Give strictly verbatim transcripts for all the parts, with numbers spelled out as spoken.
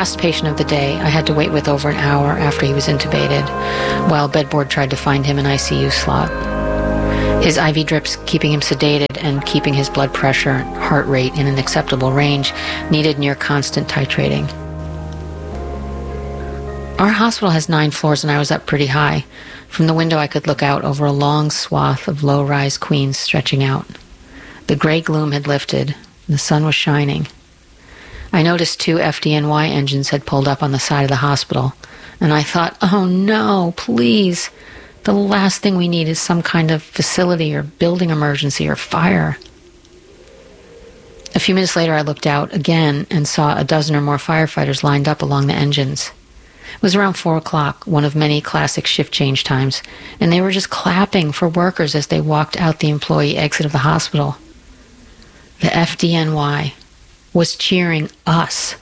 last patient of the day I had to wait with over an hour after he was intubated, while bedboard tried to find him an I C U slot. His I V drips keeping him sedated and keeping his blood pressure and heart rate in an acceptable range needed near constant titrating. Our hospital has nine floors and I was up pretty high. From the window I could look out over a long swath of low-rise Queens stretching out. The gray gloom had lifted, and the sun was shining. I noticed two F D N Y engines had pulled up on the side of the hospital, and I thought, oh no, please. The last thing we need is some kind of facility or building emergency or fire. A few minutes later, I looked out again and saw a dozen or more firefighters lined up along the engines. It was around four o'clock, one of many classic shift change times, and they were just clapping for workers as they walked out the employee exit of the hospital. The F D N Y was cheering us.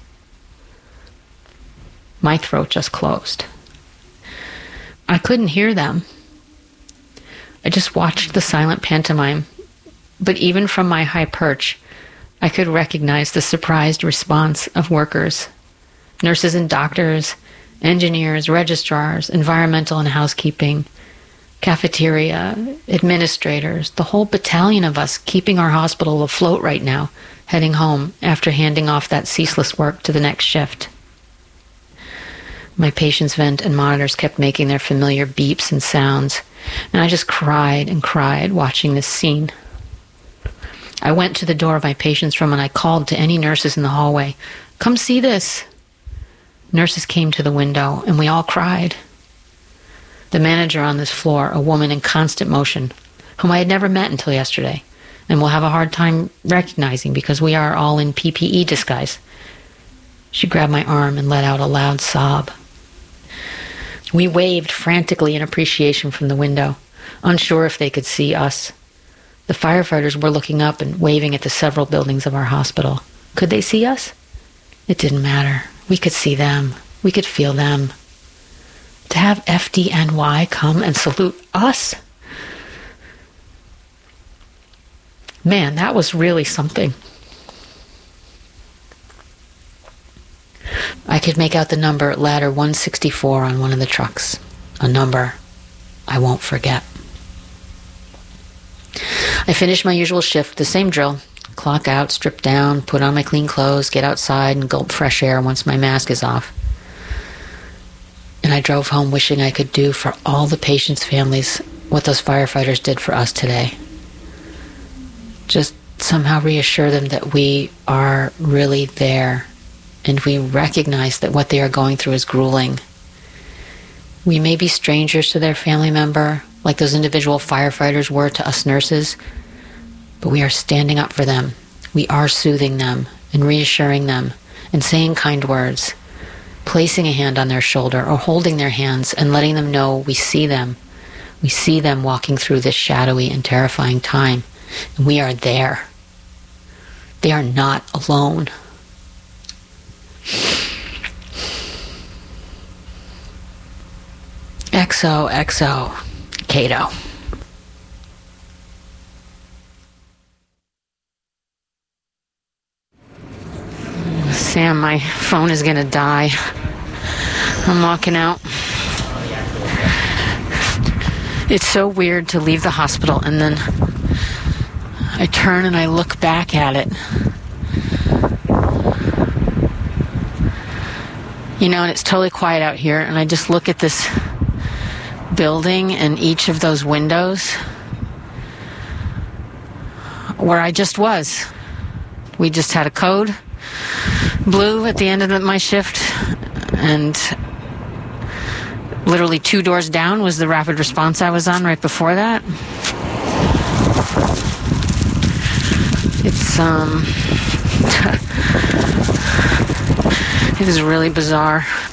My throat just closed. I couldn't hear them. I just watched the silent pantomime, but even from my high perch, I could recognize the surprised response of workers, nurses and doctors, engineers, registrars, environmental and housekeeping, cafeteria, administrators, the whole battalion of us keeping our hospital afloat right now, heading home after handing off that ceaseless work to the next shift. My patient's vent and monitors kept making their familiar beeps and sounds, and I just cried and cried watching this scene. I went to the door of my patient's room and I called to any nurses in the hallway, "Come see this." Nurses came to the window and we all cried. The manager on this floor, a woman in constant motion, whom I had never met until yesterday, and will have a hard time recognizing because we are all in P P E disguise. She grabbed my arm and let out a loud sob. We waved frantically in appreciation from the window, unsure if they could see us. The firefighters were looking up and waving at the several buildings of our hospital. Could they see us? It didn't matter. We could see them. We could feel them. To have F D N Y come and salute us? Man, that was really something. I could make out the number ladder one sixty-four on one of the trucks. A number I won't forget. I finished my usual shift, the same drill. Clock out, strip down, put on my clean clothes, get outside and gulp fresh air once my mask is off. And I drove home wishing I could do for all the patients' families what those firefighters did for us today. Just somehow reassure them that we are really there and we recognize that what they are going through is grueling. We may be strangers to their family member, like those individual firefighters were to us nurses, but we are standing up for them. We are soothing them and reassuring them and saying kind words, placing a hand on their shoulder or holding their hands and letting them know we see them. We see them walking through this shadowy and terrifying time, and we are there. They are not alone. X O X O, Cato. Sam, my phone is gonna die. I'm walking out. It's so weird to leave the hospital and then I turn and I look back at it. You know, and it's totally quiet out here, and I just look at this building and each of those windows where I just was. We just had a code blue at the end of the, my shift, and literally two doors down was the rapid response I was on right before that. It's, um... it is really bizarre.